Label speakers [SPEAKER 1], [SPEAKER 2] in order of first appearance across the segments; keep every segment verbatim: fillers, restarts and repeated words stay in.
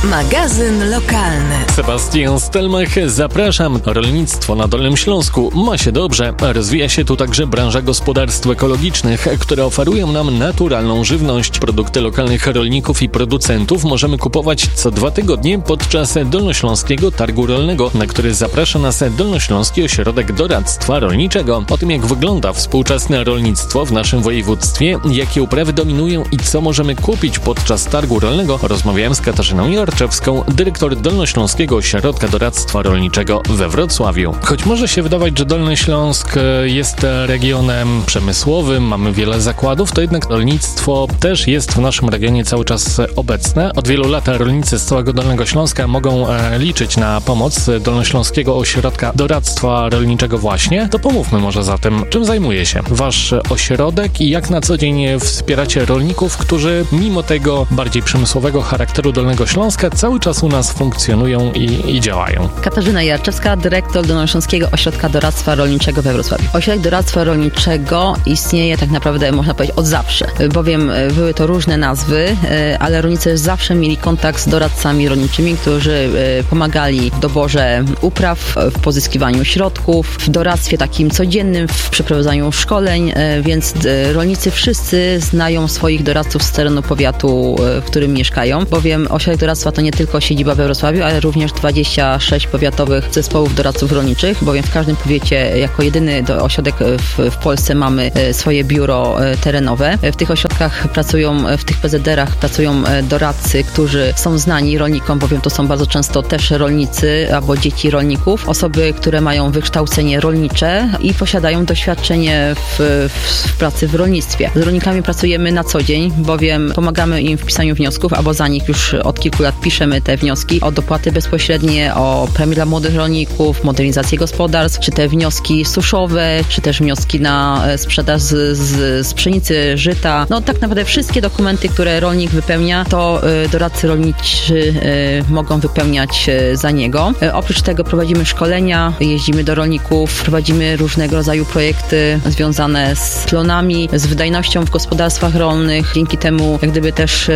[SPEAKER 1] Magazyn lokalny.
[SPEAKER 2] Sebastian Stelmach, zapraszam. Rolnictwo na Dolnym Śląsku ma się dobrze. Rozwija się tu także branża gospodarstw ekologicznych, które oferują nam naturalną żywność. Produkty lokalnych rolników i producentów możemy kupować co dwa tygodnie podczas Dolnośląskiego Targu Rolnego, na który zaprasza nas Dolnośląski Ośrodek Doradztwa Rolniczego. O tym, jak wygląda współczesne rolnictwo w naszym województwie, jakie uprawy dominują i co możemy kupić podczas Targu Rolnego, rozmawiałem z Katarzyną Jarczewską, dyrektor Dolnośląskiego Ośrodka Doradztwa Rolniczego we Wrocławiu. Choć może się wydawać, że Dolny Śląsk jest regionem przemysłowym, mamy wiele zakładów, to jednak rolnictwo też jest w naszym regionie cały czas obecne. Od wielu lat rolnicy z całego Dolnego Śląska mogą liczyć na pomoc Dolnośląskiego Ośrodka Doradztwa Rolniczego właśnie. To pomówmy może zatem, czym zajmuje się wasz ośrodek i jak na co dzień wspieracie rolników, którzy mimo tego bardziej przemysłowego charakteru Dolnego Śląska cały czas u nas funkcjonują i, i działają.
[SPEAKER 3] Katarzyna Jarczewska, dyrektor Dolnośląskiego Ośrodka Doradztwa Rolniczego we Wrocławiu. Ośrodek Doradztwa Rolniczego istnieje tak naprawdę, można powiedzieć, od zawsze, bowiem były to różne nazwy, ale rolnicy zawsze mieli kontakt z doradcami rolniczymi, którzy pomagali w doborze upraw, w pozyskiwaniu środków, w doradztwie takim codziennym, w przeprowadzaniu szkoleń, więc rolnicy wszyscy znają swoich doradców z terenu powiatu, w którym mieszkają, bowiem Ośrodek Doradztwa to nie tylko siedziba we Wrocławiu, ale również dwadzieścia sześć powiatowych zespołów doradców rolniczych, bowiem w każdym powiecie jako jedyny do ośrodek w, w Polsce mamy swoje biuro terenowe. W tych ośrodkach pracują, w tych P Z D erach pracują doradcy, którzy są znani rolnikom, bowiem to są bardzo często też rolnicy albo dzieci rolników, osoby, które mają wykształcenie rolnicze i posiadają doświadczenie w, w, w pracy w rolnictwie. Z rolnikami pracujemy na co dzień, bowiem pomagamy im w pisaniu wniosków, albo za nich już od kilku lat piszemy te wnioski o dopłaty bezpośrednie, o premie dla młodych rolników, modernizację gospodarstw, czy te wnioski suszowe, czy też wnioski na sprzedaż z, z, z pszenicy, żyta. No tak naprawdę wszystkie dokumenty, które rolnik wypełnia, to y, doradcy rolniczy y, mogą wypełniać y, za niego. Y, oprócz tego prowadzimy szkolenia, jeździmy do rolników, prowadzimy różnego rodzaju projekty związane z plonami, z wydajnością w gospodarstwach rolnych. Dzięki temu jak gdyby też y,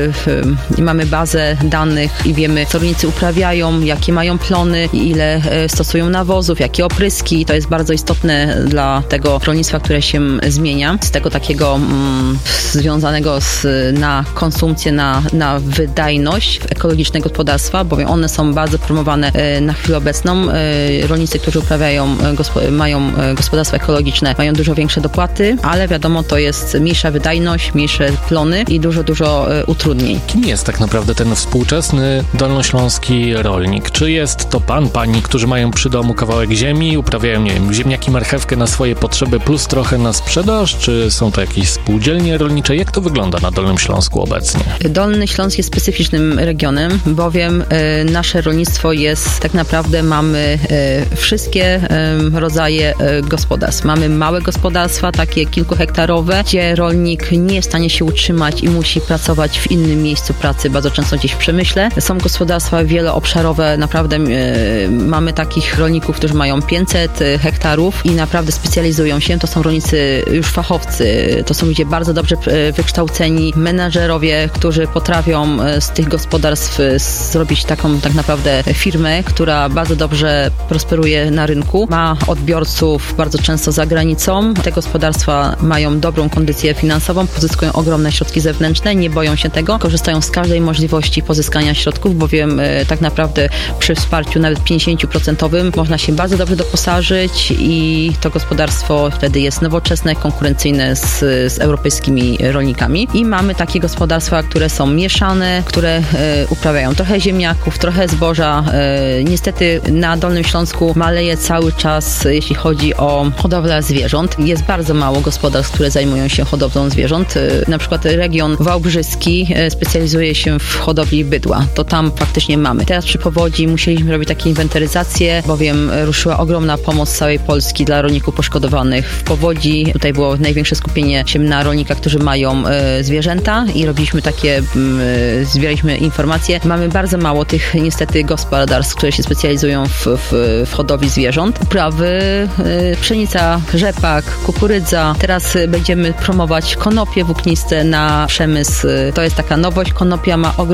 [SPEAKER 3] y, mamy bazę danych i wiemy, co rolnicy uprawiają, jakie mają plony, ile y, stosują nawozów, jakie opryski. To jest bardzo istotne dla tego rolnictwa, które się zmienia. Z tego takiego mm, związanego z, na konsumpcję, na, na wydajność ekologiczne gospodarstwa, bowiem one są bardzo promowane y, na chwilę obecną. Y, rolnicy, którzy uprawiają, gospo, mają gospodarstwa ekologiczne, mają dużo większe dopłaty, ale wiadomo, to jest mniejsza wydajność, mniejsze plony i dużo, dużo y, utrudnień.
[SPEAKER 2] Kim jest tak naprawdę ten współczesny dolnośląski rolnik? Czy jest to pan, pani, którzy mają przy domu kawałek ziemi, uprawiają, nie wiem, ziemniaki, marchewkę na swoje potrzeby plus trochę na sprzedaż? Czy są to jakieś spółdzielnie rolnicze? Jak to wygląda na Dolnym Śląsku obecnie?
[SPEAKER 3] Dolny Śląsk jest specyficznym regionem, bowiem y, nasze rolnictwo jest, tak naprawdę mamy y, wszystkie y, rodzaje y, gospodarstw. Mamy małe gospodarstwa, takie kilkuhektarowe, gdzie rolnik nie jest w stanie się utrzymać i musi pracować w innym miejscu pracy, bardzo często gdzieś w przemyśle. Są gospodarstwa wieloobszarowe, naprawdę y, mamy takich rolników, którzy mają pięćset hektarów i naprawdę specjalizują się. To są rolnicy już fachowcy, to są ludzie bardzo dobrze wykształceni, menadżerowie, którzy potrafią z tych gospodarstw zrobić taką tak naprawdę firmę, która bardzo dobrze prosperuje na rynku, ma odbiorców bardzo często za granicą. Te gospodarstwa mają dobrą kondycję finansową, pozyskują ogromne środki zewnętrzne, nie boją się tego, korzystają z każdej możliwości pozyskania środków, bowiem tak naprawdę przy wsparciu nawet pięćdziesiąt procent można się bardzo dobrze doposażyć i to gospodarstwo wtedy jest nowoczesne, konkurencyjne z, z europejskimi rolnikami. I mamy takie gospodarstwa, które są mieszane, które e, uprawiają trochę ziemniaków, trochę zboża. E, niestety na Dolnym Śląsku maleje cały czas, jeśli chodzi o hodowlę zwierząt. Jest bardzo mało gospodarstw, które zajmują się hodowlą zwierząt. E, na przykład region wałbrzyski e, specjalizuje się w hodowli bydła. To tam faktycznie mamy. Teraz przy powodzi musieliśmy robić takie inwentaryzacje, bowiem ruszyła ogromna pomoc z całej Polski dla rolników poszkodowanych w powodzi. Tutaj było największe skupienie się na rolnikach, którzy mają e, zwierzęta i robiliśmy takie, e, zbieraliśmy informacje. Mamy bardzo mało tych niestety gospodarstw, które się specjalizują w, w, w hodowli zwierząt. Uprawy, e, pszenica, rzepak, kukurydza. Teraz będziemy promować konopie włókniste na przemysł. To jest taka nowość. Konopia ma ogromne zastosowanie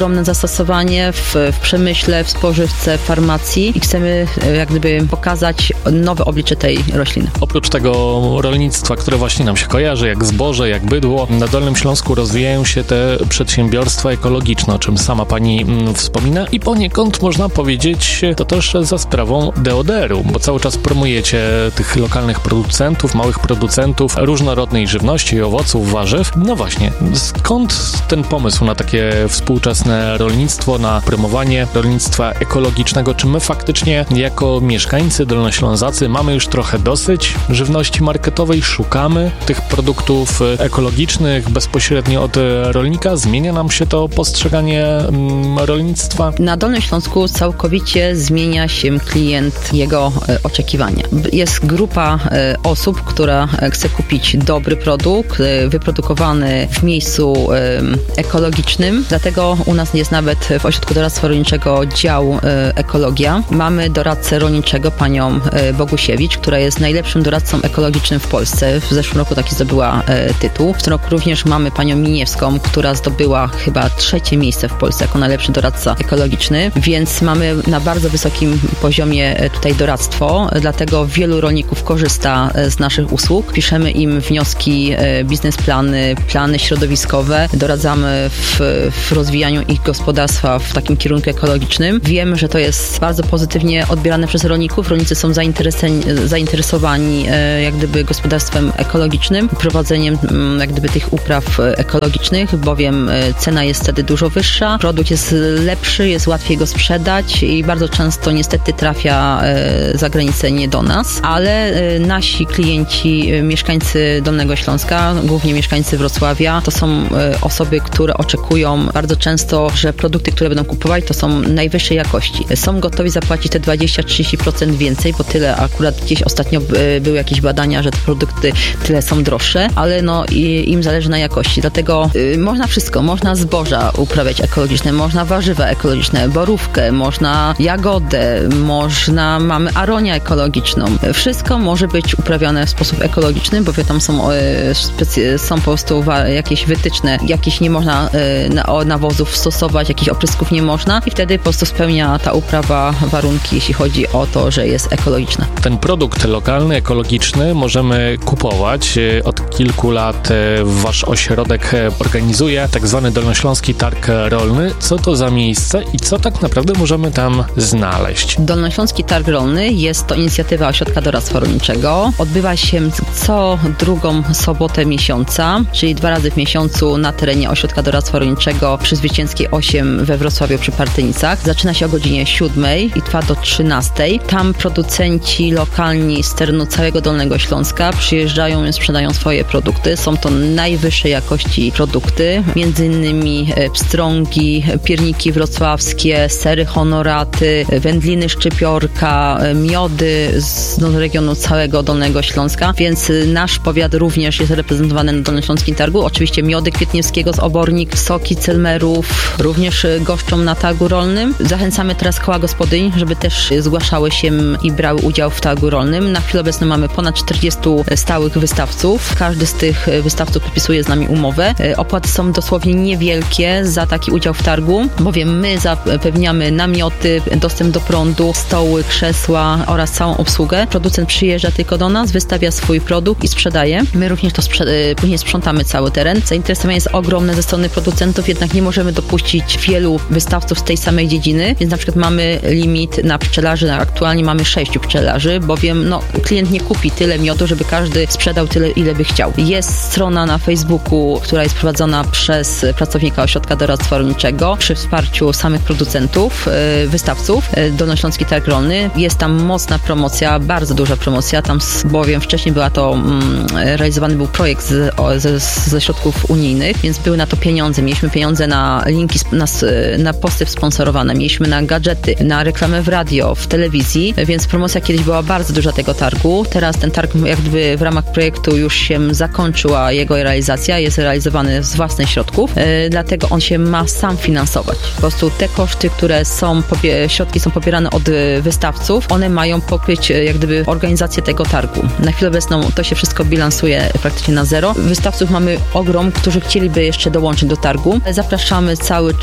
[SPEAKER 3] zastosowanie w, w przemyśle, w spożywce, w farmacji i chcemy jak gdyby pokazać nowe oblicze tej rośliny.
[SPEAKER 2] Oprócz tego rolnictwa, które właśnie nam się kojarzy, jak zboże, jak bydło, na Dolnym Śląsku rozwijają się te przedsiębiorstwa ekologiczne, o czym sama pani mm, wspomina i poniekąd można powiedzieć to też za sprawą D O D R-u, bo cały czas promujecie tych lokalnych producentów, małych producentów różnorodnej żywności, owoców, warzyw. No właśnie, skąd ten pomysł na takie współczesne rolnictwo, na promowanie rolnictwa ekologicznego? Czy my faktycznie jako mieszkańcy dolnoślązacy mamy już trochę dosyć żywności marketowej, szukamy tych produktów ekologicznych bezpośrednio od rolnika? Zmienia nam się to postrzeganie mm, rolnictwa?
[SPEAKER 3] Na Dolnym Śląsku całkowicie zmienia się klient, jego e, oczekiwania. Jest grupa e, osób, która chce kupić dobry produkt, e, wyprodukowany w miejscu e, ekologicznym, dlatego u nas jest nawet w Ośrodku Doradztwa Rolniczego dział e, ekologia. Mamy doradcę rolniczego, panią e, Bogusiewicz, która jest najlepszym doradcą ekologicznym w Polsce. W zeszłym roku taki zdobyła e, tytuł. W tym roku również mamy panią Miniewską, która zdobyła chyba trzecie miejsce w Polsce jako najlepszy doradca ekologiczny, więc mamy na bardzo wysokim poziomie tutaj doradztwo, dlatego wielu rolników korzysta z naszych usług. Piszemy im wnioski, biznesplany, plany środowiskowe, doradzamy w, w rozwijaniu ich gospodarstwa w takim kierunku ekologicznym. Wiemy, że to jest bardzo pozytywnie odbierane przez rolników. Rolnicy są zainteresowani jak gdyby gospodarstwem ekologicznym, prowadzeniem jak gdyby tych upraw ekologicznych, bowiem cena jest wtedy dużo wyższa, produkt jest lepszy, jest łatwiej go sprzedać i bardzo często niestety trafia za granicę nie do nas, ale nasi klienci, mieszkańcy Dolnego Śląska, głównie mieszkańcy Wrocławia, to są osoby, które oczekują bardzo często, że produkty, które będą kupowali, to są najwyższej jakości. Są gotowi zapłacić te dwadzieścia do trzydziestu procent więcej, bo tyle akurat gdzieś ostatnio były jakieś badania, że te produkty tyle są droższe, ale no i, im zależy na jakości. Dlatego y, można wszystko. Można zboża uprawiać ekologiczne, można warzywa ekologiczne, borówkę, można jagodę, można, mamy aronię ekologiczną. Wszystko może być uprawiane w sposób ekologiczny, bo tam są, y, specy, są po prostu wa- jakieś wytyczne, jakieś nie można y, na, nawozów stosować, jakichś oprysków nie można i wtedy po prostu spełnia ta uprawa warunki, jeśli chodzi o to, że jest ekologiczna.
[SPEAKER 2] Ten produkt lokalny, ekologiczny możemy kupować. Od kilku lat wasz ośrodek organizuje tak zwany Dolnośląski Targ Rolny. Co to za miejsce i co tak naprawdę możemy tam znaleźć?
[SPEAKER 3] Dolnośląski Targ Rolny jest to inicjatywa Ośrodka Doradztwa Rolniczego. Odbywa się co drugą sobotę miesiąca, czyli dwa razy w miesiącu na terenie Ośrodka Doradztwa Rolniczego przy Zwycięskiej osiem we Wrocławiu przy Partynicach. Zaczyna się o godzinie siódmej i trwa do trzynastej. Tam producenci lokalni z terenu całego Dolnego Śląska przyjeżdżają i sprzedają swoje produkty. Są to najwyższej jakości produkty, między innymi pstrągi, pierniki wrocławskie, sery honoraty, wędliny szczypiorka, miody z no, regionu całego Dolnego Śląska, więc nasz powiat również jest reprezentowany na Dolnośląskim Targu. Oczywiście miody Kwietniewskiego z Obornik, soki Celmerów również goszczą na targu rolnym. Zachęcamy teraz koła gospodyń, żeby też zgłaszały się i brały udział w targu rolnym. Na chwilę obecną mamy ponad czterdziestu stałych wystawców. Każdy z tych wystawców podpisuje z nami umowę. Opłaty są dosłownie niewielkie za taki udział w targu, bowiem my zapewniamy namioty, dostęp do prądu, stoły, krzesła oraz całą obsługę. Producent przyjeżdża tylko do nas, wystawia swój produkt i sprzedaje. My również to sprze- później sprzątamy cały teren. Zainteresowanie jest ogromne ze strony producentów, jednak nie możemy dopuścić wielu wystawców z tej samej dziedziny, więc na przykład mamy limit na pszczelarzy. Aktualnie mamy sześciu pszczelarzy, bowiem no, klient nie kupi tyle miodu, żeby każdy sprzedał tyle, ile by chciał. Jest strona na Facebooku, która jest prowadzona przez pracownika Ośrodka Doradztwa Rolniczego przy wsparciu samych producentów, wystawców. Dolnośląski Targ Rolny. Jest tam mocna promocja, bardzo duża promocja, tam bowiem wcześniej była to mm, realizowany był projekt z, o, ze, ze środków unijnych, więc były na to pieniądze. Mieliśmy pieniądze na linki, na, na posty sponsorowane, mieliśmy na gadżety, na reklamę w radio, w telewizji, więc promocja kiedyś była bardzo duża tego targu. Teraz ten targ jak gdyby w ramach projektu już się zakończyła jego realizacja, jest realizowany z własnych środków, yy, dlatego on się ma sam finansować. Po prostu te koszty, które są, pobie- środki są pobierane od y, wystawców, one mają pokryć y, jak gdyby organizację tego targu. Na chwilę obecną to się wszystko bilansuje praktycznie na zero. Wystawców mamy ogrom, którzy chcieliby jeszcze dołączyć do targu. Zapraszamy cały czas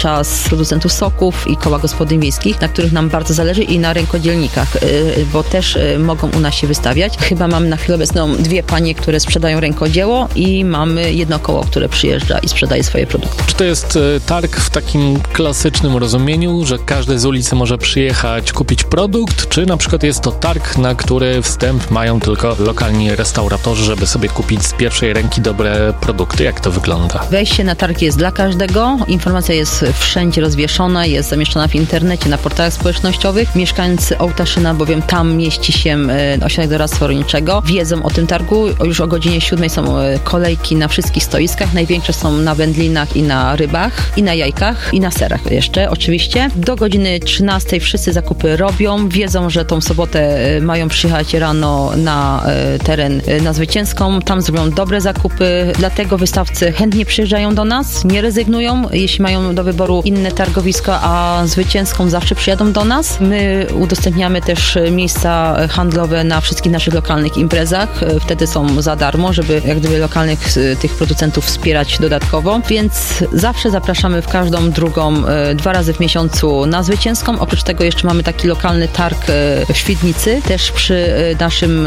[SPEAKER 3] zwłaszcza z producentów soków i koła gospodyń wiejskich, na których nam bardzo zależy i na rękodzielnikach, bo też mogą u nas się wystawiać. Chyba mamy na chwilę obecną dwie panie, które sprzedają rękodzieło i mamy jedno koło, które przyjeżdża i sprzedaje swoje produkty.
[SPEAKER 2] Czy to jest targ w takim klasycznym rozumieniu, że każdy z ulicy może przyjechać, kupić produkt, czy na przykład jest to targ, na który wstęp mają tylko lokalni restauratorzy, żeby sobie kupić z pierwszej ręki dobre produkty? Jak to wygląda?
[SPEAKER 3] Wejście na targ jest dla każdego. Informacja jest wszędzie rozwieszona, jest zamieszczona w internecie, na portalach społecznościowych. Mieszkańcy Ołtaszyna, bowiem tam mieści się ośrodek doradztwa rolniczego, wiedzą o tym targu. Już o godzinie siódmej są kolejki na wszystkich stoiskach. Największe są na wędlinach i na rybach, i na jajkach, i na serach jeszcze oczywiście. Do godziny trzynastej wszyscy zakupy robią. Wiedzą, że tą sobotę mają przyjechać rano na teren na Zwycięską. Tam zrobią dobre zakupy. Dlatego wystawcy chętnie przyjeżdżają do nas, nie rezygnują. Jeśli mają do wyboru inne targowisko, a Zwycięską zawsze przyjadą do nas. My udostępniamy też miejsca handlowe na wszystkich naszych lokalnych imprezach. Wtedy są za darmo, żeby jak gdyby lokalnych tych producentów wspierać dodatkowo. Więc zawsze zapraszamy w każdą drugą, dwa razy w miesiącu na Zwycięską. Oprócz tego jeszcze mamy taki lokalny targ w Świdnicy, też przy naszym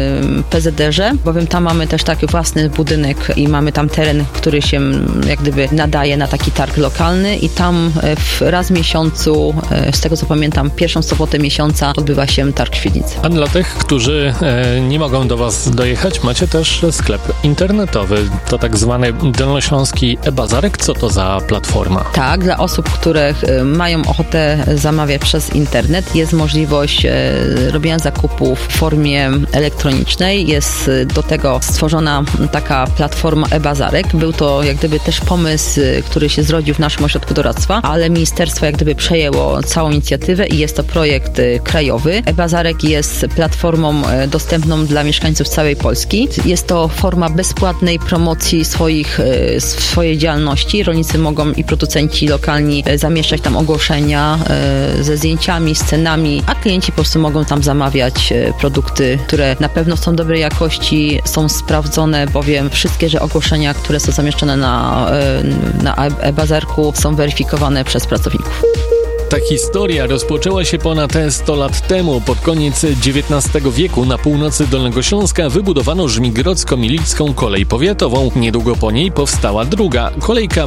[SPEAKER 3] P Z D rze, bowiem tam mamy też taki własny budynek i mamy tam teren, który się jak gdyby nadaje na taki targ lokalny i tam w raz w miesiącu, z tego co pamiętam, pierwszą sobotę miesiąca odbywa się targ w Świdnicy.
[SPEAKER 2] A dla tych, którzy e, nie mogą do Was dojechać, macie też sklep internetowy. To tak zwany dolnośląski e-bazarek. Co to za platforma?
[SPEAKER 3] Tak, dla osób, które mają ochotę zamawiać przez internet, jest możliwość e, robienia zakupów w formie elektronicznej. Jest do tego stworzona taka platforma e-bazarek. Był to jak gdyby też pomysł, który się zrodził w naszym ośrodku doradztwa, ale ministerstwo jak gdyby przejęło całą inicjatywę i jest to projekt krajowy. E-bazarek jest platformą dostępną dla mieszkańców całej Polski. Jest to forma bezpłatnej promocji swoich, swojej działalności. Rolnicy mogą i producenci lokalni zamieszczać tam ogłoszenia ze zdjęciami, z cenami, a klienci po prostu mogą tam zamawiać produkty, które na pewno są dobrej jakości, są sprawdzone, bowiem wszystkie że ogłoszenia, które są zamieszczone na, na e-bazarku, są weryfikowane przez pracowników.
[SPEAKER 2] Ta historia rozpoczęła się ponad sto lat temu. Pod koniec dziewiętnastego wieku na północy Dolnego Śląska wybudowano żmigrodzko-milicką kolej powiatową. Niedługo po niej powstała druga, kolejka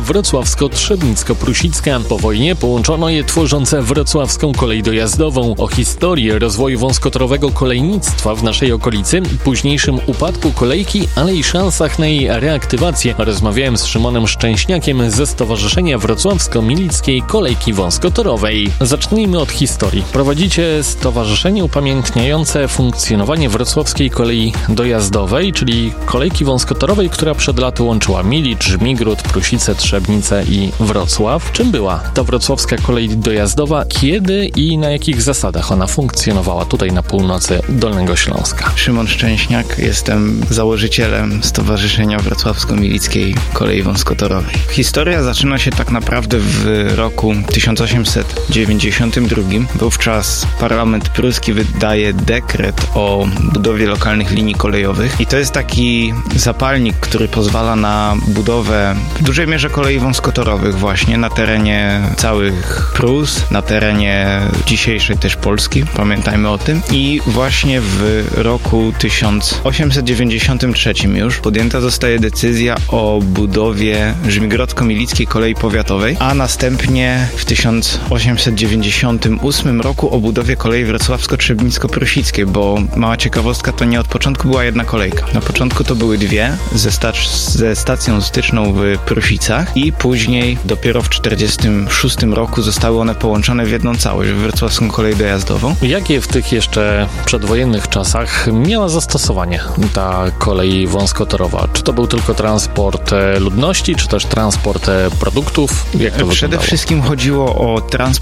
[SPEAKER 2] wrocławsko-trzebnicko-prusicka. Po wojnie połączono je tworząc wrocławską kolej dojazdową. O historii rozwoju wąskotorowego kolejnictwa w naszej okolicy, późniejszym upadku kolejki, ale i szansach na jej reaktywację rozmawiałem z Szymonem Szczęśniakiem ze Stowarzyszenia Wrocławsko-Milickiej Kolejki Wąskotorowej. Zacznijmy od historii. Prowadzicie stowarzyszenie upamiętniające funkcjonowanie wrocławskiej kolei dojazdowej, czyli kolejki wąskotorowej, która przed laty łączyła Milicz, Żmigród, Prusice, Trzebnice i Wrocław. Czym była ta wrocławska kolej dojazdowa? Kiedy i na jakich zasadach ona funkcjonowała tutaj na północy Dolnego Śląska?
[SPEAKER 4] Szymon Szczęśniak, jestem założycielem Stowarzyszenia Wrocławsko-Milickiej Kolei Wąskotorowej. Historia zaczyna się tak naprawdę w roku tysiąc osiemset dziewięćdziesiątym drugim. Wówczas parlament pruski wydaje dekret o budowie lokalnych linii kolejowych i to jest taki zapalnik, który pozwala na budowę w dużej mierze kolei wąskotorowych właśnie na terenie całych Prus, na terenie dzisiejszej też Polski, pamiętajmy o tym. I właśnie w roku tysiąc osiemset dziewięćdziesiątym trzecim już podjęta zostaje decyzja o budowie Żmigrodzko-Milickiej Kolei Powiatowej, a następnie w tysiąc osiemset dziewięćdziesiątym ósmym roku o budowie kolei wrocławsko-trzebnicko-prusickiej, bo mała ciekawostka, to nie od początku była jedna kolejka. Na początku to były dwie, ze, stac- ze stacją styczną w Prusicach i później dopiero w czterdziestym szóstym roku zostały one połączone w jedną całość, w wrocławską kolej dojazdową.
[SPEAKER 2] Jakie w tych jeszcze przedwojennych czasach miała zastosowanie ta kolej wąskotorowa? Czy to był tylko transport ludności, czy też transport produktów? Jak to
[SPEAKER 4] Przede
[SPEAKER 2] wyglądało?
[SPEAKER 4] wszystkim chodziło o transport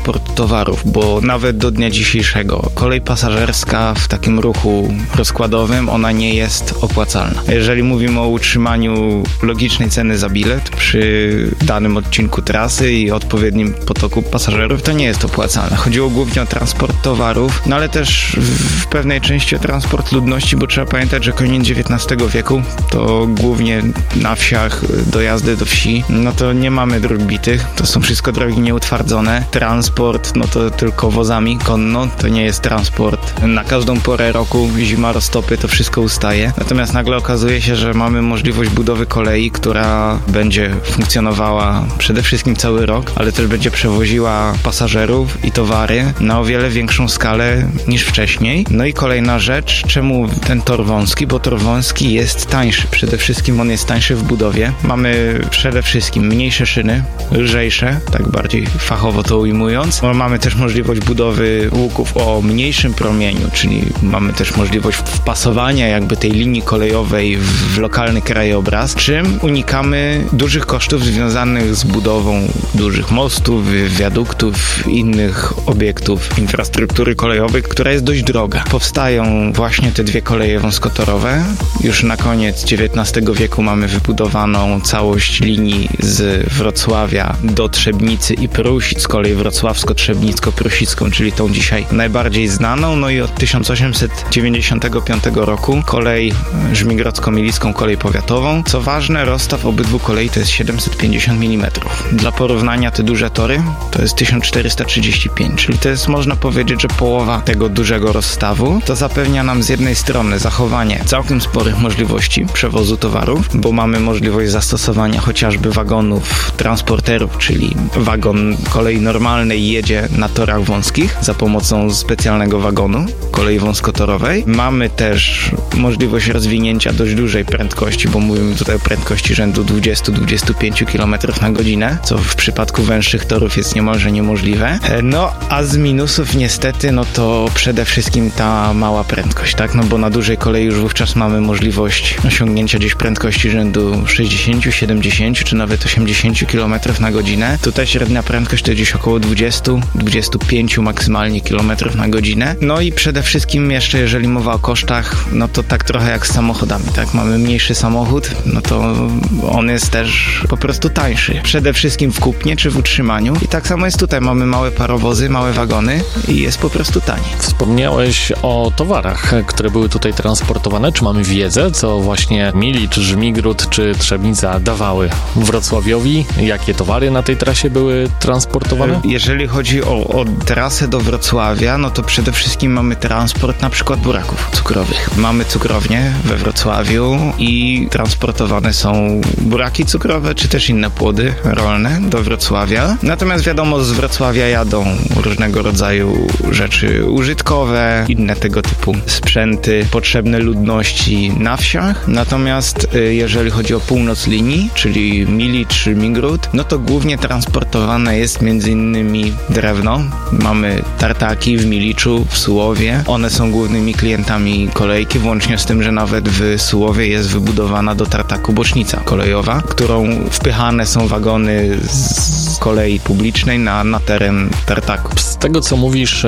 [SPEAKER 4] transport towarów, bo nawet do dnia dzisiejszego kolej pasażerska w takim ruchu rozkładowym, ona nie jest opłacalna. Jeżeli mówimy o utrzymaniu logicznej ceny za bilet przy danym odcinku trasy i odpowiednim potoku pasażerów, to nie jest opłacalne. Chodziło głównie o transport towarów, no ale też w pewnej części o transport ludności, bo trzeba pamiętać, że koniec dziewiętnastego wieku to głównie na wsiach dojazdy do wsi, no to nie mamy dróg bitych, to są wszystko drogi nieutwardzone. Transport, no to tylko wozami konno, to nie jest transport. Na każdą porę roku, zima, roztopy, to wszystko ustaje. Natomiast nagle okazuje się, że mamy możliwość budowy kolei, która będzie funkcjonowała przede wszystkim cały rok, ale też będzie przewoziła pasażerów i towary na o wiele większą skalę niż wcześniej. No i kolejna rzecz, czemu ten tor wąski? Bo tor wąski jest tańszy. Przede wszystkim on jest tańszy w budowie. Mamy przede wszystkim mniejsze szyny, lżejsze, tak bardziej fachowo to ujmując. No, mamy też możliwość budowy łuków o mniejszym promieniu, czyli mamy też możliwość wpasowania jakby tej linii kolejowej w lokalny krajobraz, czym unikamy dużych kosztów związanych z budową dużych mostów, wiaduktów, innych obiektów infrastruktury kolejowej, która jest dość droga. Powstają właśnie te dwie koleje wąskotorowe. Już na koniec dziewiętnastego wieku mamy wybudowaną całość linii z Wrocławia do Trzebnicy i Prusic, kolej wrocławsko-trzebnicko-prusicką, czyli tą dzisiaj najbardziej znaną. No i od tysiąc osiemset dziewięćdziesiątego piątego roku kolej żmigrodzko-milicką, kolej powiatową. Co ważne, rozstaw obydwu kolei to jest siedemset pięćdziesiąt milimetrów. Dla porównania te duże tory to jest tysiąc czterysta trzydzieści pięć, czyli to jest, można powiedzieć, że połowa tego dużego rozstawu. To zapewnia nam z jednej strony zachowanie całkiem sporych możliwości przewozu towarów, bo mamy możliwość zastosowania chociażby wagonów transporterów, czyli wagon kolei normalnej jedzie na torach wąskich za pomocą specjalnego wagonu kolei wąskotorowej. Mamy też możliwość rozwinięcia dość dużej prędkości, bo mówimy tutaj o prędkości rzędu dwadzieścia do dwudziestu pięciu kilometrów na godzinę, co w przypadku węższych torów jest niemalże niemożliwe. No a z minusów niestety, no to przede wszystkim ta mała prędkość, tak? No bo na dużej kolei już wówczas mamy możliwość osiągnięcia gdzieś prędkości rzędu sześćdziesięciu, siedemdziesięciu czy nawet osiemdziesięciu kilometrów na godzinę. Tutaj średnia prędkość to gdzieś około dwudziestu do dwudziestu pięciu maksymalnie kilometrów na godzinę. No i przede wszystkim jeszcze jeżeli mowa o kosztach, no to tak trochę jak z samochodami, tak? Mamy mniejszy samochód, no to on jest też po prostu tańszy. Przede wszystkim w kupnie czy w utrzymaniu. I tak samo jest tutaj. Mamy małe parowozy, małe wagony i jest po prostu taniej.
[SPEAKER 2] Wspomniałeś o towarach, które były tutaj transportowane. Czy mamy wiedzę, co właśnie Milicz, Żmigród czy Trzebnica dawały Wrocławiowi? Jakie towary na tej trasie były transportowane?
[SPEAKER 4] Jeżeli chodzi o, o trasę do Wrocławia, no to przede wszystkim mamy transport na przykład buraków cukrowych. Mamy cukrownię we Wrocławiu i transportowane są buraki cukrowe, czy też inne płody rolne do Wrocławia. Natomiast wiadomo, z Wrocławia jadą różnego rodzaju rzeczy użytkowe, inne tego typu sprzęty potrzebne ludności na wsiach. Natomiast jeżeli chodzi o północ linii, czyli Milicz, Żmigród, no to głównie transportowane jest między innymi drewno. Mamy tartaki w Miliczu, w Sułowie. One są głównymi klientami kolejki, włącznie z tym, że nawet w Sułowie jest wybudowana do tartaku bocznica kolejowa, którą wpychane są wagony z kolei publicznej na, na teren tartaku.
[SPEAKER 2] Z tego, co mówisz,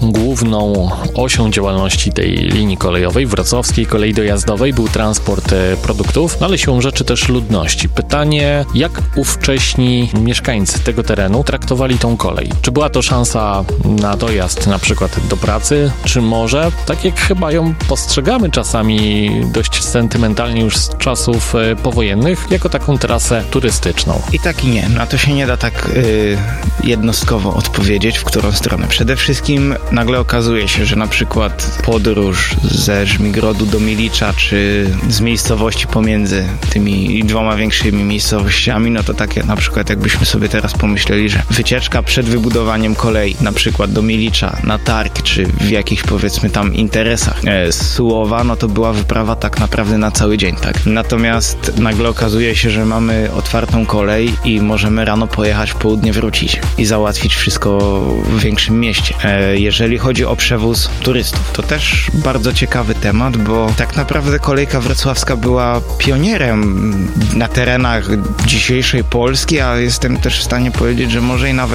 [SPEAKER 2] główną osią działalności tej linii kolejowej, wrocławskiej kolei dojazdowej, był transport produktów, ale siłą rzeczy też ludności. Pytanie, jak ówcześni mieszkańcy tego terenu traktowali tą kolej? Czy była to szansa na dojazd na przykład do pracy, czy może, tak jak chyba ją postrzegamy czasami dość sentymentalnie już z czasów powojennych, jako taką trasę turystyczną?
[SPEAKER 4] I tak i nie. Na to się nie da tak yy, jednostkowo odpowiedzieć, w którą stronę. Przede wszystkim nagle okazuje się, że na przykład podróż ze Żmigrodu do Milicza, czy z miejscowości pomiędzy tymi dwoma większymi miejscowościami, no to takie na przykład jakbyśmy sobie teraz pomyśleli, że wycieczka przed wybudowaniem kolei, na przykład do Milicza, na targ, czy w jakichś powiedzmy tam interesach e, z Sułowa, no to była wyprawa tak naprawdę na cały dzień, tak. Natomiast nagle okazuje się, że mamy otwartą kolej i możemy rano pojechać, w południe wrócić i załatwić wszystko w większym mieście. E, jeżeli chodzi o przewóz turystów, to też bardzo ciekawy temat, bo tak naprawdę kolejka wrocławska była pionierem na terenach dzisiejszej Polski, a jestem też w stanie powiedzieć, że może i nawet Europy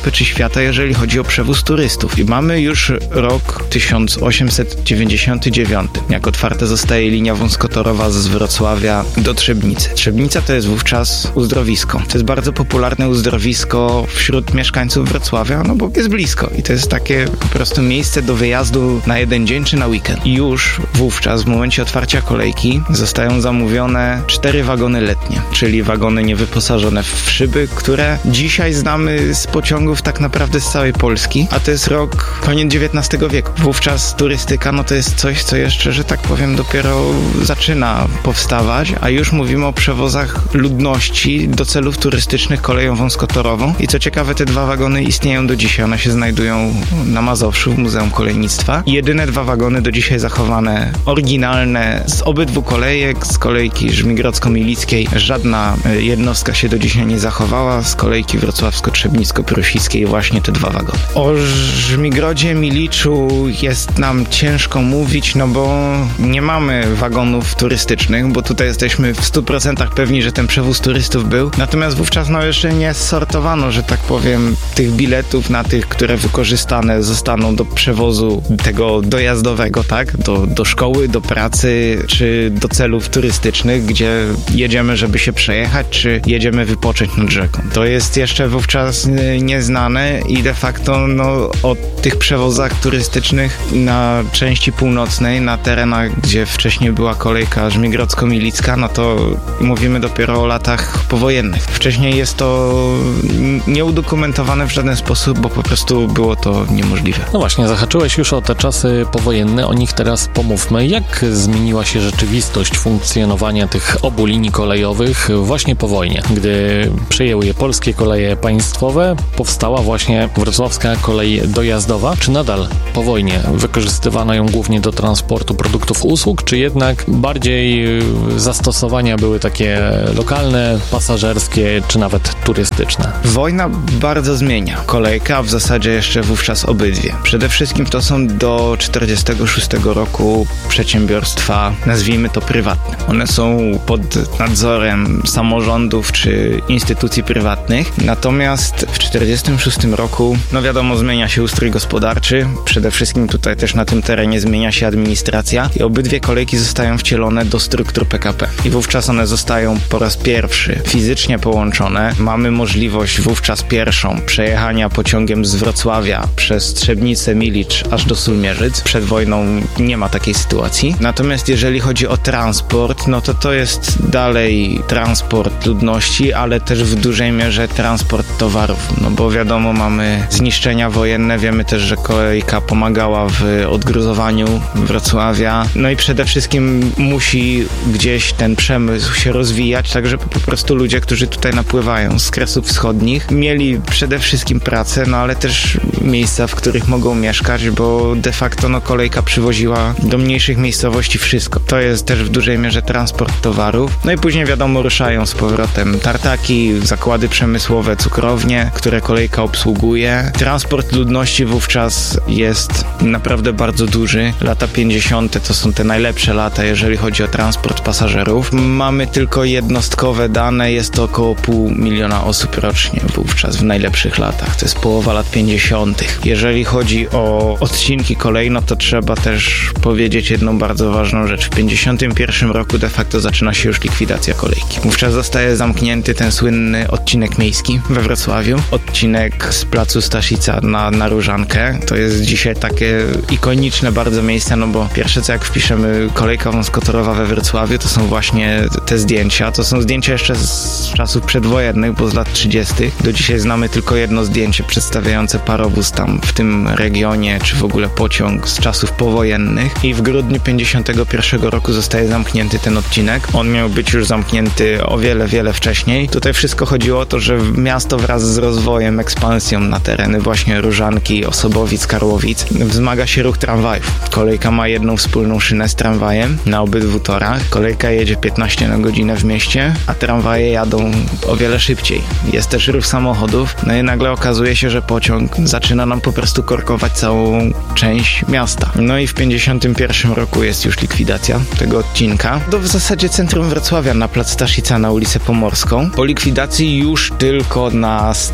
[SPEAKER 4] Europy czy świata, jeżeli chodzi o przewóz turystów. I mamy już rok tysiąc osiemset dziewięćdziesiąty dziewiąty, jak otwarta zostaje linia wąskotorowa z Wrocławia do Trzebnicy. Trzebnica to jest wówczas uzdrowisko. To jest bardzo popularne uzdrowisko wśród mieszkańców Wrocławia, no bo jest blisko i to jest takie po prostu miejsce do wyjazdu na jeden dzień czy na weekend. I już wówczas w momencie otwarcia kolejki zostają zamówione cztery wagony letnie, czyli wagony niewyposażone w szyby, które dzisiaj znamy z pociągów tak naprawdę z całej Polski, a to jest rok koniec dziewiętnastego wieku. Wówczas turystyka, no to jest coś, co jeszcze, że tak powiem, dopiero zaczyna powstawać, a już mówimy o przewozach ludności do celów turystycznych koleją wąskotorową. I co ciekawe, te dwa wagony istnieją do dzisiaj. One się znajdują na Mazowszu w Muzeum Kolejnictwa. Jedyne dwa wagony do dzisiaj zachowane, oryginalne, z obydwu kolejek, z kolejki żmigrodzko-milickiej. Żadna jednostka się do dzisiaj nie zachowała, z kolejki wrocławsko-trzebnicko-prusickiej właśnie te dwa wagony. O Żmigrodzie, Miliczu jest nam ciężko mówić, no bo nie mamy wagonów turystycznych, bo tutaj jesteśmy w stu procentach pewni, że ten przewóz turystów był. Natomiast wówczas no jeszcze nie sortowano, że tak powiem, tych biletów na tych, które wykorzystane zostaną do przewozu tego dojazdowego, tak? Do, do szkoły, do pracy, czy do celów turystycznych, gdzie jedziemy, żeby się przejechać, czy jedziemy wypocząć nad rzeką. To jest jeszcze wówczas nieznane i de facto no, o tych przewozach turystycznych na części północnej, na terenach, gdzie wcześniej była kolejka żmigrodzko-milicka, no to mówimy dopiero o latach powojennych. Wcześniej jest to nieudokumentowane w żaden sposób, bo po prostu było to niemożliwe.
[SPEAKER 2] No właśnie, zahaczyłeś już o te czasy powojenne, o nich teraz pomówmy. Jak zmieniła się rzeczywistość funkcjonowania tych obu linii kolejowych właśnie po wojnie? Gdy przejęły je polskie koleje państwowe, powstała właśnie wrocławska kolej dojazdowa. Czy nadal po wojnie wykorzystywano ją głównie do transportu produktów, usług, czy jednak bardziej zastosowania były takie lokalne, pasażerskie, czy nawet turystyczne?
[SPEAKER 4] Wojna bardzo zmienia kolejkę, a w zasadzie jeszcze wówczas obydwie. Przede wszystkim to są do czterdziestego szóstego roku przedsiębiorstwa, nazwijmy to prywatne. One są pod nadzorem samorządów czy instytucji prywatnych, natomiast w czterdziestym szóstym roku, no wiadomo, zmienia się ustrój gospodarczy, przede wszystkim tutaj też na tym terenie zmienia się administracja i obydwie kolejki zostają wcielone do struktur P K P. I wówczas one zostają po raz pierwszy fizycznie połączone. Mamy możliwość wówczas pierwszą przejechania pociągiem z Wrocławia przez Trzebnicę, Milicz aż do Sulmierzyc. Przed wojną nie ma takiej sytuacji. Natomiast jeżeli chodzi o transport, no to to jest dalej transport ludności, ale też w dużej mierze transport towarów. No bo wiadomo, mamy zniszczenia wojenne, wiemy też, że kolejka pomagała w odgruzowaniu Wrocławia. No i przede wszystkim musi gdzieś ten przemysł się rozwijać, tak żeby po prostu ludzie, którzy tutaj napływają z Kresów Wschodnich, mieli przede wszystkim pracę, no ale też miejsca, w których mogą mieszkać, bo de facto no kolejka przywoziła do mniejszych miejscowości wszystko. To jest też w dużej mierze transport towarów. No i później wiadomo, ruszają z powrotem tartaki, zakłady przemysłowe, cukrownie, które kolejka obsługuje. Transport ludności wówczas jest naprawdę bardzo duży. Lata pięćdziesiąte to są te najlepsze lata, jeżeli chodzi o transport pasażerów. Mamy tylko jednostkowe dane, jest to około pół miliona osób rocznie wówczas w najlepszych latach. To jest połowa lat pięćdziesiątych. Jeżeli chodzi o odcinki kolei, no to trzeba też powiedzieć jedną bardzo ważną rzecz. W pięćdziesiątym pierwszym roku de facto zaczyna się już likwidacja kolejki. Wówczas zostaje zamknięty ten słynny odcinek miejski we Wrocławiu. Odcinek z placu Staszica na, na Różankę. To jest dzisiaj takie ikoniczne bardzo miejsce, no bo pierwsze co jak wpiszemy kolejka wąskotorowa we Wrocławiu, to są właśnie te zdjęcia. To są zdjęcia jeszcze z czasów przedwojennych, bo z lat trzydziestych. Do dzisiaj znamy tylko jedno zdjęcie przedstawiające parowóz tam w tym regionie, czy w ogóle pociąg z czasów powojennych. I w grudniu pięćdziesiątego pierwszego roku zostaje zamknięty ten odcinek. On miał być już zamknięty o wiele, wiele wcześniej. Tutaj wszystko chodziło o to, że miasto wraz z rozwojem, ekspansją na tereny właśnie Różanki, Osobowic, Karłowic wzmaga się ruch tramwajów. Kolejka ma jedną wspólną szynę z tramwajem na obydwu torach. Kolejka jedzie piętnaście na godzinę w mieście, a tramwaje jadą o wiele szybciej. Jest też ruch samochodów, no i nagle okazuje się, że pociąg zaczyna nam po prostu korkować całą część miasta. No i w pięćdziesiątym pierwszym roku jest już likwidacja tego odcinka. Do w zasadzie centrum Wrocławia na plac Staszica na ulicę Pomorską. Po likwidacji już tylko na stację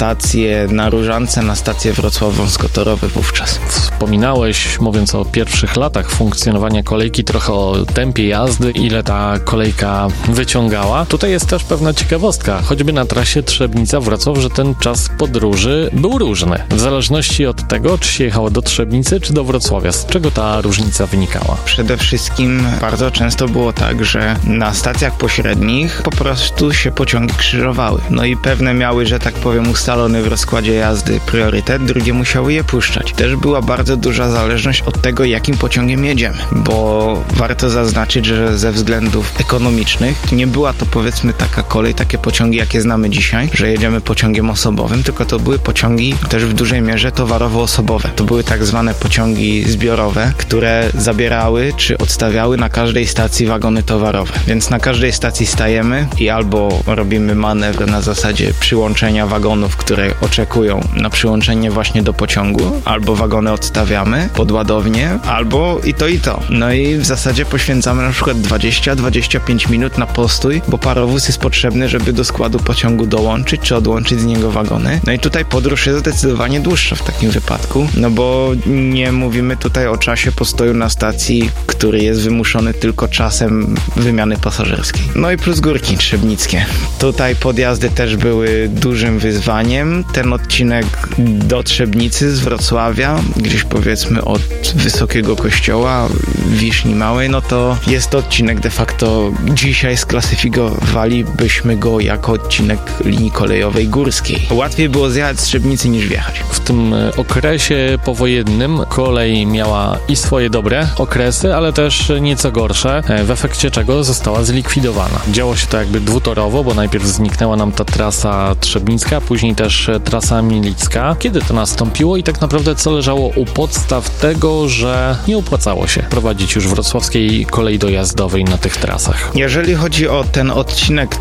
[SPEAKER 4] stację na Różance, na stację Wrocław-Wąskotorowy wówczas.
[SPEAKER 2] Wspominałeś, mówiąc o pierwszych latach funkcjonowania kolejki, trochę o tempie jazdy, ile ta kolejka wyciągała. Tutaj jest też pewna ciekawostka, choćby na trasie Trzebnica-Wrocław, że ten czas podróży był różny. W zależności od tego, czy się jechało do Trzebnicy, czy do Wrocławia. Z czego ta różnica wynikała?
[SPEAKER 4] Przede wszystkim bardzo często było tak, że na stacjach pośrednich po prostu się pociągi krzyżowały. No i pewne miały, że tak powiem, ustalony w rozkładzie jazdy priorytet, drugie musiały je puszczać. Też była bardzo duża zależność od tego, jakim pociągiem jedziemy, bo warto zaznaczyć, że ze względów ekonomicznych nie była to, powiedzmy, taka kolej, takie pociągi, jakie znamy dzisiaj, że jedziemy pociągiem osobowym, tylko to były pociągi też w dużej mierze towarowo-osobowe. To były tak zwane pociągi zbiorowe, które zabierały czy odstawiały na każdej stacji wagony towarowe. Więc na każdej stacji stajemy i albo robimy manewr na zasadzie przyłączenia wagonów, które oczekują na przyłączenie właśnie do pociągu, albo wagony odstawiamy pod ładownię, albo i to i to. No i w zasadzie poświęcamy na przykład dwadzieścia do dwudziestu pięciu minut na postój, bo parowóz jest potrzebny, żeby do składu pociągu dołączyć, czy odłączyć z niego wagony. No i tutaj podróż jest zdecydowanie dłuższa w takim wypadku, no bo nie mówimy tutaj o czasie postoju na stacji, który jest wymuszony tylko czasem wymiany pasażerskiej. No i plus górki trzebnickie. Tutaj podjazdy też były dużym wyzwaniem. Ten odcinek do Trzebnicy z Wrocławia, gdzieś powiedzmy od Wysokiego Kościoła, Wiszni Małej, no to jest to odcinek de facto dzisiaj sklasyfikowalibyśmy go jako odcinek linii kolejowej górskiej. Łatwiej było zjechać z Trzebnicy niż wjechać.
[SPEAKER 2] W tym okresie powojennym kolej miała i swoje dobre okresy, ale też nieco gorsze, w efekcie czego została zlikwidowana. Działo się to jakby dwutorowo, bo najpierw zniknęła nam ta trasa trzebnicka, później też trasa milicka. Kiedy to nastąpiło i tak naprawdę co leżało u podstaw tego, że nie opłacało się prowadzić już wrocławskiej kolei dojazdowej na tych trasach?
[SPEAKER 4] Jeżeli chodzi o ten odcinek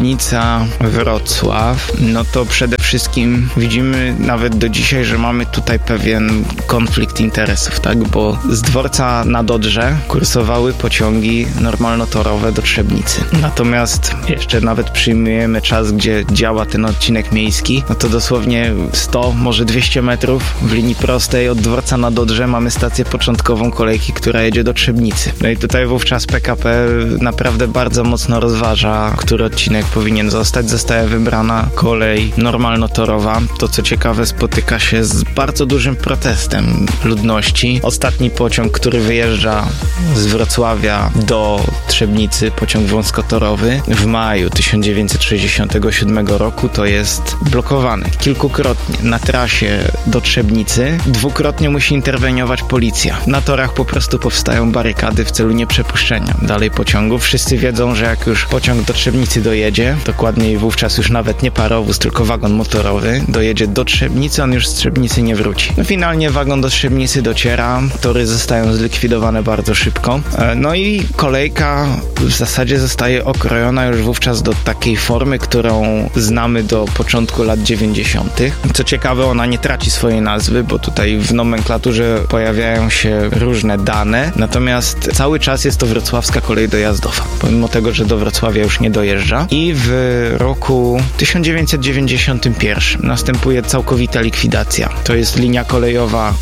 [SPEAKER 4] Trzebnica-Wrocław, no to przede wszystkim widzimy nawet do dzisiaj, że mamy tutaj pewien konflikt interesów, tak? Bo z dworca nad Odrze kursowały pociągi normalnotorowe do Trzebnicy. Natomiast jeszcze nawet przyjmujemy czas, gdzie działa ten odcinek miejski, no to dosłownie sto, może dwieście metrów w linii prostej od dworca nad Odrze mamy stację początkową kolejki, która jedzie do Trzebnicy. No i tutaj wówczas P K P naprawdę bardzo mocno rozważa, który odcinek powinien zostać. Zostaje wybrana kolej normalnotorowa. To, co ciekawe, spotyka się z bardzo dużym protestem ludności. Ostatni pociąg, który wyjeżdża z Wrocławia do Trzebnicy, pociąg wąskotorowy, w maju tysiąc dziewięćset sześćdziesiątego siódmego roku, to jest blokowany. Kilkukrotnie na trasie do Trzebnicy, dwukrotnie musi interweniować policja. Na torach po prostu powstają barykady w celu nieprzepuszczenia dalej pociągu. Wszyscy wiedzą, że jak już pociąg do Trzebnicy dojedzie, dokładniej wówczas już nawet nie parowóz, tylko wagon motorowy, dojedzie do Trzebnicy, on już z Trzebnicy nie wróci. No finalnie wagon do Trzebnicy dociera, tory zostają zlikwidowane bardzo szybko. No i kolejka w zasadzie zostaje okrojona już wówczas do takiej formy, którą znamy do początku lat dziewięćdziesiątych. Co ciekawe, ona nie traci swojej nazwy, bo tutaj w nomenklaturze pojawiają się różne dane, natomiast cały czas jest to wrocławska kolej dojazdowa, pomimo tego, że do Wrocławia już nie dojeżdża. I w roku tysiąc dziewięćset dziewięćdziesiątym pierwszym następuje całkowita likwidacja. To jest linia kolejowa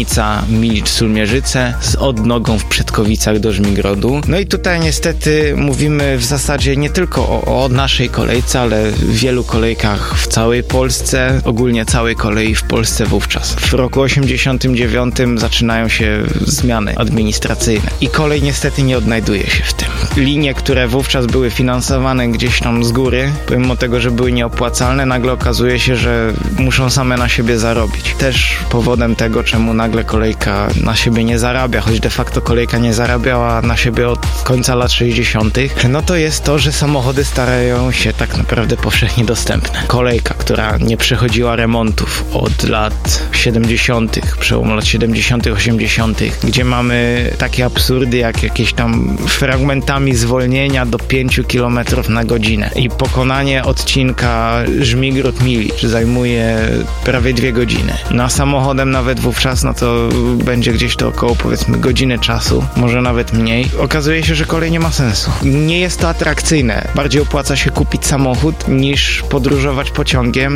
[SPEAKER 4] Trzebnica-Milicz-Sulmierzyce z odnogą w Przedkowicach do Żmigrodu. No i tutaj niestety mówimy w zasadzie nie tylko o, o naszej kolejce, ale w wielu kolejkach w całej Polsce, ogólnie całej kolei w Polsce wówczas. W roku osiemdziesiątym dziewiątym zaczynają się zmiany administracyjne i kolej niestety nie odnajduje się w tym. Linie, które wówczas były finansowane gdzieś tam z góry, pomimo tego, że były nieopłacalne, nagle okazuje się, że muszą same na siebie zarobić. Też powodem tego, czemu nagle kolejka na siebie nie zarabia, choć de facto kolejka nie zarabiała na siebie od końca lat sześćdziesiątych, no to jest to, że samochody starają się tak naprawdę powszechnie dostępne. Kolejka, która nie przechodziła remontów od lat siedemdziesiątych, przełom lat siedemdziesiątych, osiemdziesiątych, gdzie mamy takie absurdy jak jakieś tam fragmentami zwolnienia do pięciu kilometrów na godzinę i pokonanie odcinka Żmigród-Milicz zajmuje prawie dwie godziny. No a samochodem nawet wówczas, no to będzie gdzieś to około powiedzmy godziny czasu, może nawet mniej. Okazuje się, że kolej nie ma sensu. Nie jest to atrakcyjne. Bardziej opłaca się kupić samochód niż podróżować pociągiem, no bo przede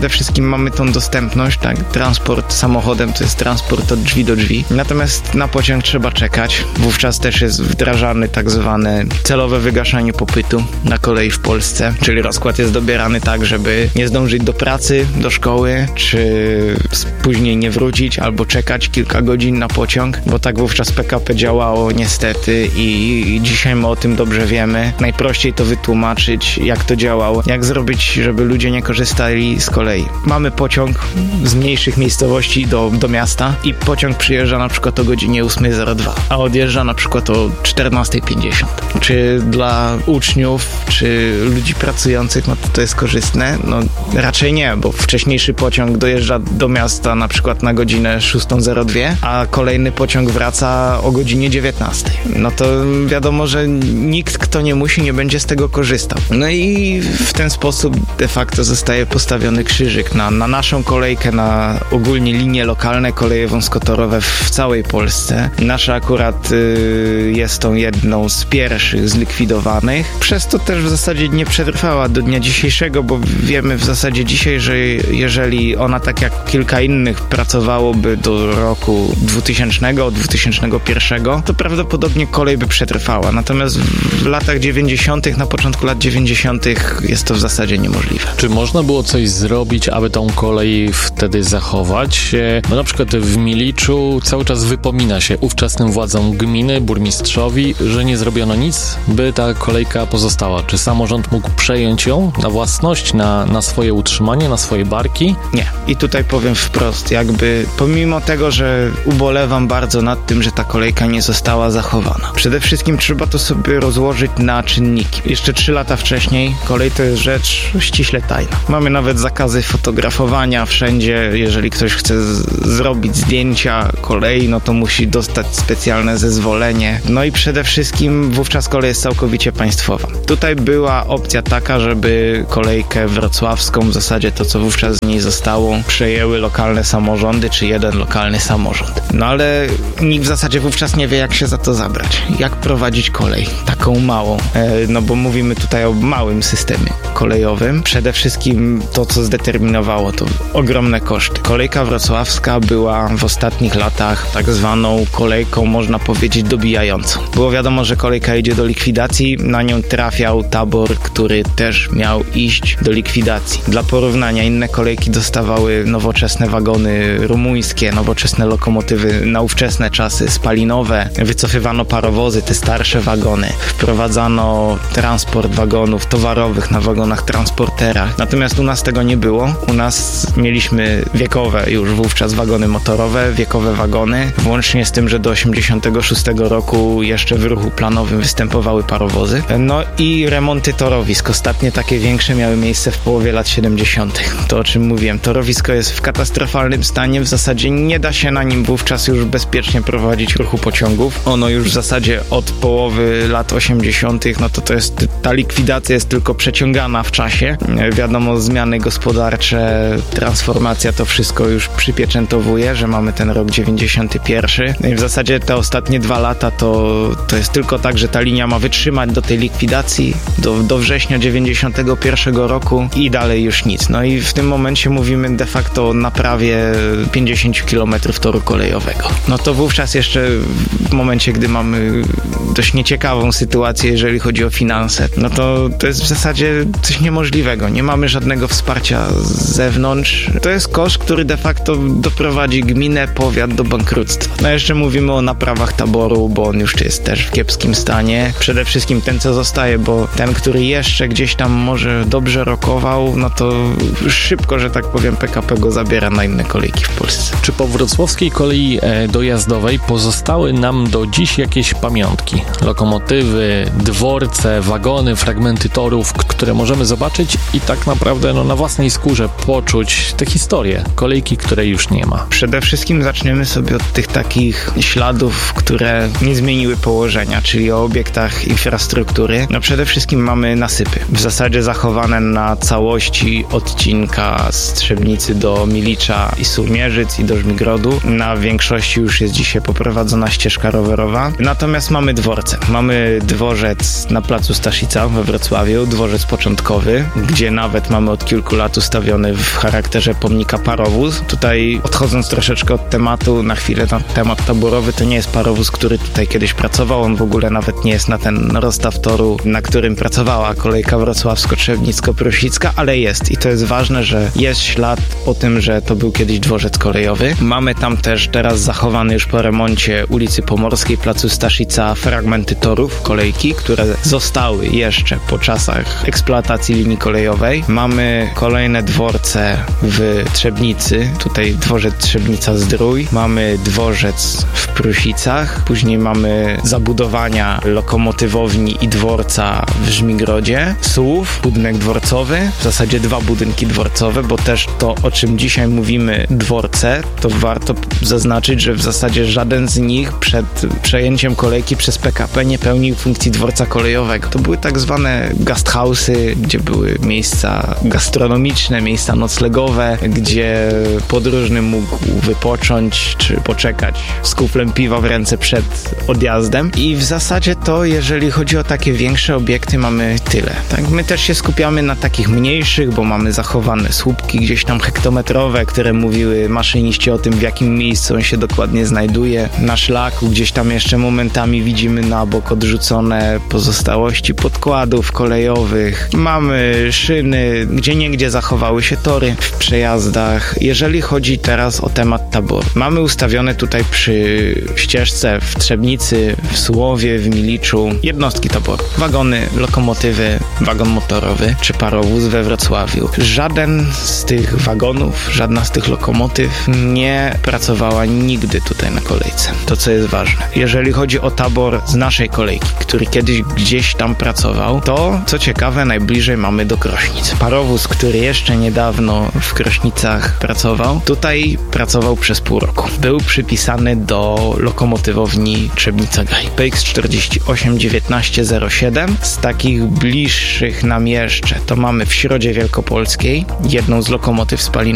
[SPEAKER 4] przede wszystkim mamy tą dostępność, tak? Transport samochodem to jest transport od drzwi do drzwi. Natomiast na pociąg trzeba czekać. Wówczas też jest wdrażany tak zwane celowe wygaszanie popytu na kolei w Polsce, czyli rozkład jest dobierany tak, żeby nie zdążyć do pracy, do szkoły, czy później nie wrócić, albo czekać kilka godzin na pociąg, bo tak wówczas P K P działało niestety i dzisiaj my o tym dobrze wiemy. Najprościej to wytłumaczyć, jak to działało, jak zrobić, żeby ludzie nie korzystali z kolei. Mamy pociąg z mniejszych miejscowości do, do miasta i pociąg przyjeżdża na przykład o godzinie ósma zero dwa, a odjeżdża na przykład o czternasta pięćdziesiąt. Czy dla uczniów, czy ludzi pracujących, no to to jest korzystne? No raczej nie, bo wcześniejszy pociąg dojeżdża do miasta na przykład na godzinę szósta zero dwa, a kolejny pociąg wraca o godzinie dziewiętnastej. No to wiadomo, że nikt, kto nie musi, nie będzie z tego korzystał. No i w ten sposób de facto zostaje postawiony krzyżyk na, na naszą kolejkę, na ogólnie linie lokalne, koleje wąskotorowe w całej Polsce. Nasza akurat y, jest tą jedną z pierwszych zlikwidowanych. Przez to też w zasadzie nie przetrwała do dnia dzisiejszego, bo wiemy w zasadzie dzisiaj, że jeżeli ona tak jak kilka innych pracowałoby do roku dwutysięcznego, dwutysięcznego pierwszego, to prawdopodobnie kolej by przetrwała. Natomiast w latach dziewięćdziesiątych, na początku lat dziewięćdziesiątych jest to w zasadzie niemożliwe.
[SPEAKER 2] Czy można było coś zrobić, aby tą kolej wtedy zachować? No na przykład w Miliczu cały czas wypomina się ówczesnym władzom gminy, burmistrzowi, że nie zrobiono nic, by ta kolejka pozostała. Czy samorząd mógł przejąć ją na własność, na, na swoje utrzymanie, na swoje barki?
[SPEAKER 4] Nie. I tutaj powiem wprost, jakby pomimo tego, że ubolewam bardzo nad tym, że ta kolejka nie została zachowana. Przede wszystkim trzeba to sobie rozłożyć na czynniki. Jeszcze trzy lata wcześniej kolej to jest rzecz ściśle tajna. Mamy nawet zakazy fotografowania wszędzie. Jeżeli ktoś chce z- zrobić zdjęcia kolei, no to musi dostać specjalne zezwolenie. No i przede wszystkim wówczas kolej jest całkowicie państwowa. Tutaj była opcja taka, żeby kolejkę wrocławską, w zasadzie to, co wówczas z niej zostało, przejęły lokalne samorządy, czy jeden lokalny samorząd. No ale nikt w zasadzie wówczas nie wie, jak się za to zabrać. Jak prowadzić kolej taką małą. E, no bo mówimy tutaj o małym systemie kolejowym. Przede wszystkim to, co zdeterminowało to ogromne koszty. Kolejka wrocławska była w ostatnich latach tak zwaną kolejką, można powiedzieć, dobijającą. Było wiadomo, że kolejka idzie do likwidacji, na nią trafiał tabor, który też miał iść do likwidacji. Dla porównania, inne kolejki dostawały nowoczesne wagony rumuńskie, nowoczesne lokomotywy na ówczesne czasy, spalinowe, wycofywano parowozy, te starsze wagony, wprowadzano transport wagonów towarowych na wagonach transporterach. Natomiast u nas tego nie było. U nas mieliśmy wiekowe już wówczas wagony motorowe, wiekowe wagony, włącznie z tym, że do osiemdziesiątego szóstego roku jeszcze w ruchu planowym występowały parowozy. No i remonty torowisk. Ostatnie takie większe miały miejsce w połowie lat siedemdziesiątych. To, o czym mówiłem. Torowisko jest w katastrofalnym stanie. W zasadzie nie da się na nim wówczas już bezpiecznie prowadzić ruchu pociągów. Ono już w zasadzie od połowy lat osiemdziesiątych, no to to jest, ta likwidacja jest tylko przeciągana w czasie. Wiadomo, zmiany gospodarcze, transformacja, to wszystko już przypieczętowuje, że mamy ten rok dziewięćdziesiąty pierwszy. I w zasadzie te ostatnie dwa lata to, to jest tylko tak, że ta linia ma wytrzymać do tej likwidacji, do, do września dziewięćdziesiątego pierwszego roku i dalej już nic. No i w tym momencie mówimy de facto o naprawie pięćdziesiąt kilometrów toru kolejowego. No to wówczas jeszcze w momencie, gdy mamy dość nieciekawą sytuację, jeżeli chodzi o finanse, no to to jest w zasadzie coś niemożliwego. Nie mamy żadnego wsparcia z zewnątrz. To jest koszt, który de facto doprowadzi gminę, powiat do bankructwa. No jeszcze mówimy o naprawach taboru, bo on już jest też w kiepskim stanie. Przede wszystkim ten, co zostaje, bo ten, który jeszcze gdzieś tam może dobrze rokował, no to szybko, że tak powiem, P K P go zabiera na inne kolejki w Polsce.
[SPEAKER 2] Czy po wrocławskiej kolei dojazdowej pozostały nam do dziś jakieś pamiątki? Lokomotywy, dworce, wagony, fragmenty torów, które możemy zobaczyć i tak naprawdę no, na własnej skórze poczuć tę historię kolejki, której już nie ma.
[SPEAKER 4] Przede wszystkim zaczniemy sobie od tych takich śladów, które nie zmieniły położenia, czyli o obiektach infrastruktury. No przede wszystkim mamy nasypy. W zasadzie zachowane na całości odcinka z Trzebnicy do Milicza i Surmierzyc i do Żmigrodu. Na większości już jest dzisiaj poprowadzona ścieżka rowerowa. Natomiast mamy dworce. Mamy dworzec na placu Staszica we Wrocławiu, dworzec początkowy, gdzie nawet mamy od kilku lat ustawiony ustawiony w charakterze pomnika parowóz. Tutaj odchodząc troszeczkę od tematu, na chwilę na temat taborowy, to nie jest parowóz, który tutaj kiedyś pracował. On w ogóle nawet nie jest na ten rozstaw toru, na którym pracowała kolejka wrocławsko-trzebnicko-prusicka, ale jest. I to jest ważne, że jest ślad po tym, że to był kiedyś dworzec kolejowy. Mamy tam też teraz zachowany już po remoncie ulicy Pomorskiej, placu Staszica, fragmenty torów kolejki, które zostały jeszcze po czasach eksploatacji linii kolejowej. Mamy kolejne dworce w Trzebnicy. Tutaj dworzec Trzebnica-Zdrój. Mamy dworzec w Prusicach. Później mamy zabudowania lokomotywowni i dworca w Żmigrodzie. Słów, budynek dworcowy. W zasadzie dwa budynki dworcowe, bo też to, o czym dzisiaj mówimy, dworce, to warto zaznaczyć, że w zasadzie żaden z nich przed przejęciem kolejki przez P K P nie pełnił funkcji dworca kolejowego. To były tak zwane gasthouse'y, gdzie były miejsca gastronomiczne, miejsca noclegowe, gdzie podróżny mógł wypocząć czy poczekać z kuflem piwa w ręce przed odjazdem. I w zasadzie to, jeżeli chodzi o takie większe obiekty, mamy tyle. Tak, my też się skupiamy na takich mniejszych, bo mamy zachowane słupki gdzieś tam hektometrowe, które mówiły maszyniście o tym, w jakim miejscu on się dokładnie znajduje. Na szlaku gdzieś tam jeszcze momentami widzimy na bok odrzucone pozostałości podkładów kolejowych. Mamy szyny, gdzieniegdzie zachowały się tory w przejazdach. Jeżeli chodzi teraz o temat taboru, mamy ustawione tutaj przy ścieżce w Trzebnicy, w Sułowie, w Miliczu jednostki taboru. Wagony, lokomotywy, wagon motorowy czy parowóz we Wrocławiu. Żaden z tych wagonów, żadna z tych lokomotyw nie pracowała nigdy tutaj na kolejce. To, co jest ważne. Jeżeli chodzi o tabor z naszej kolejki, który kiedyś gdzieś tam pracował, to, co ciekawe, najbliżej mamy do Krośnic. Parowóz, który jeszcze niedawno w Krośnicach pracował, tutaj pracował przez pół roku. Był przypisany do lokomotywowni Trzebnica-Gaj. P X czterdzieści osiem dziewiętnaście zero siedem. Z takich bliższych nam jeszcze to mamy w Środzie Wielkopolskiej jedną z lokomotyw spalinowych